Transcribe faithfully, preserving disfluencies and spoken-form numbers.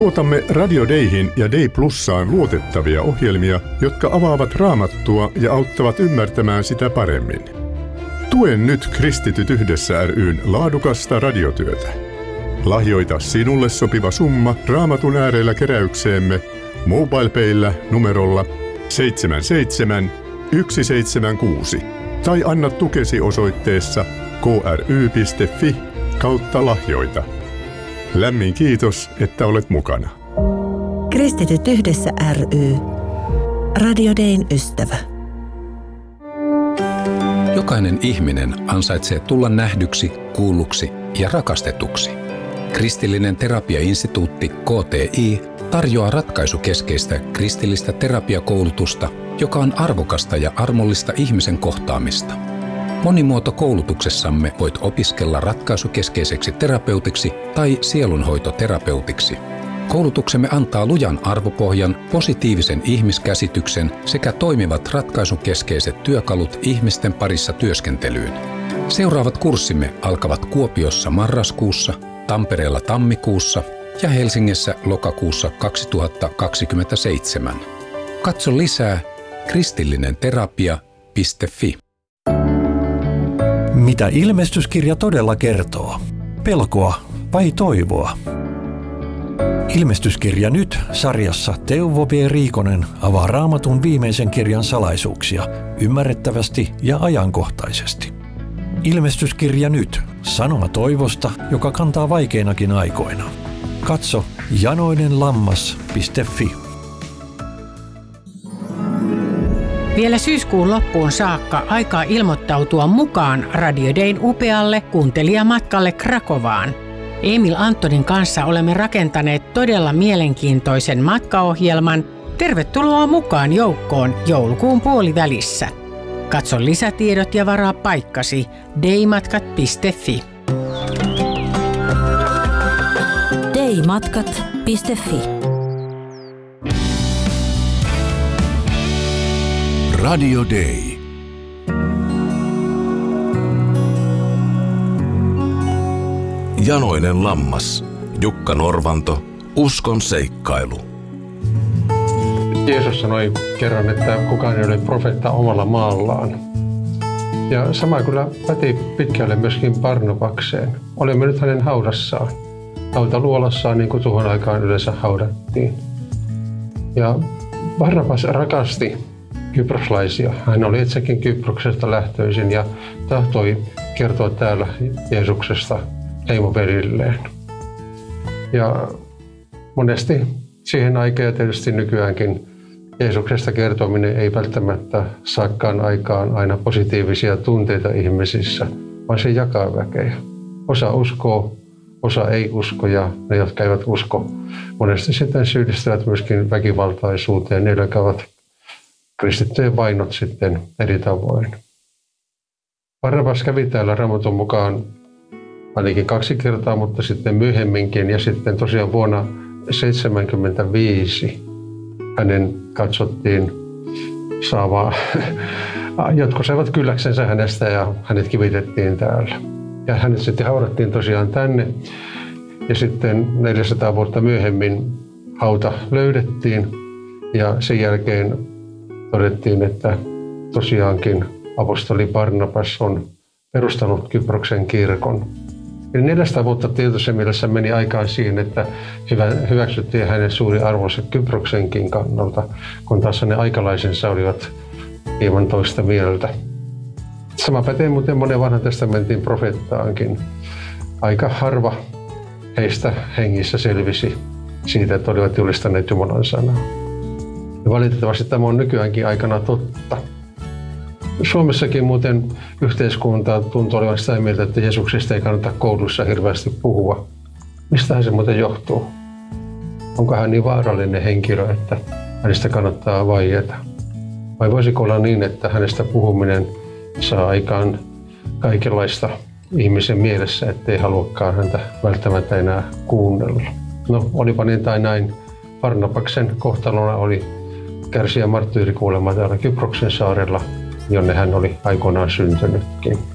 Tuotamme Radio Dayhin ja Day Plussaan luotettavia ohjelmia, jotka avaavat Raamattua ja auttavat ymmärtämään sitä paremmin. Tuen nyt Kristityt yhdessä ry:n laadukasta radiotyötä. Lahjoita sinulle sopiva summa Raamatun äärellä keräykseemme MobilePayllä numerolla seitsemän seitsemän yksi seitsemän kuusi tai anna tukesi osoitteessa kry.fi kautta lahjoita. Lämmin kiitos, että olet mukana. Kristityt yhdessä ry. Radio Dayn ystävä. Jokainen ihminen ansaitsee tulla nähdyksi, kuulluksi ja rakastetuksi. Kristillinen terapiainstituutti K T I tarjoaa ratkaisukeskeistä kristillistä terapiakoulutusta, joka on arvokasta ja armollista ihmisen kohtaamista. Monimuotokoulutuksessamme voit opiskella ratkaisukeskeiseksi terapeutiksi tai sielunhoitoterapeutiksi. Koulutuksemme antaa lujan arvopohjan, positiivisen ihmiskäsityksen sekä toimivat ratkaisukeskeiset työkalut ihmisten parissa työskentelyyn. Seuraavat kurssimme alkavat Kuopiossa marraskuussa, Tampereella tammikuussa ja Helsingissä lokakuussa kaksituhattakaksikymmentäseitsemän. Katso lisää kristillinenterapia piste fi. Mitä ilmestyskirja todella kertoo? Pelkoa vai toivoa? Ilmestyskirja nyt -sarjassa Teuvo B. Riikonen avaa Raamatun viimeisen kirjan salaisuuksia ymmärrettävästi ja ajankohtaisesti. Ilmestyskirja nyt -sanoma toivosta, joka kantaa vaikeinakin aikoina. Katso janoinenlammas piste fi. Vielä syyskuun loppuun saakka aikaa ilmoittautua mukaan Radio Dayn upealle kuuntelijamatkalle Krakovaan. Emil Antonin kanssa olemme rakentaneet todella mielenkiintoisen matkaohjelman. Tervetuloa mukaan joukkoon joulukuun puolivälissä. Katso lisätiedot ja varaa paikkasi daymatkat piste fi. daymatkat piste fi. Radio Day. Janoinen lammas. Jukka Norvanto. Uskon seikkailu. Jeesus sanoi kerran, että kukaan ei ole profeetta omalla maallaan. Ja sama kyllä päti pitkälle myöskin Barnabakseen. Olemme nyt hänen haudassaan. Hautaluolassaan, niin kuin tuohon aikaan yleensä haudattiin. Ja Barnabas rakasti kyproslaisia. Hän oli itsekin Kyproksesta lähtöisin ja tahtoi kertoa täällä Jeesuksesta heimoverilleen. Ja monesti siihen aikaan ja tietysti nykyäänkin Jeesuksesta kertominen ei välttämättä saakaan aikaan aina positiivisia tunteita ihmisissä, vaan se jakaa väkeä. Osa uskoo, osa ei usko ja ne, jotka eivät usko, monesti sitten syyllistävät myöskin väkivaltaisuuteen. Ne jakavat kristittyjen vainot sitten eri tavoin. Barnabas kävi täällä Raamatun mukaan ainakin kaksi kertaa, mutta sitten myöhemminkin. Ja sitten tosiaan vuonna seitsemänkymmentäviisi hänen katsottiin saavaa. Jotkut saivat kylläksensä hänestä ja hänet kivitettiin täällä. Ja hänet sitten haudattiin tosiaan tänne. Ja sitten neljäsataa vuotta myöhemmin hauta löydettiin. Ja sen jälkeen todettiin, että tosiaankin apostoli Barnabas on perustanut Kyproksen kirkon. Eli neljäsataa vuotta tietyssä mielessä meni aikaan siihen, että hyväksyttiin hänen suuri arvonsa Kyproksenkin kannalta, kun taas ne aikalaisensa olivat hieman toista mieltä. Sama pätee muuten monen vanhan testamentin profeettaankin. Aika harva heistä hengissä selvisi siitä, että olivat julistaneet Jumalan sanaa. Ja valitettavasti tämä on nykyäänkin aikana totta. Suomessakin muuten yhteiskunta tuntuu olevan sitä mieltä, että Jeesuksesta ei kannata koulussa hirveästi puhua. Mistähän se muuten johtuu? Onko hän niin vaarallinen henkilö, että hänestä kannattaa vaieta? Vai voisiko olla niin, että hänestä puhuminen saa aikaan kaikenlaista ihmisen mielessä, ettei haluakaan häntä välttämättä enää kuunnella? No, olipa niin tai näin. Barnabaksen kohtalona oli kärsiä marttyyrikuolema täällä Kyproksen saarella, jonne hän oli aikoinaan syntynytkin.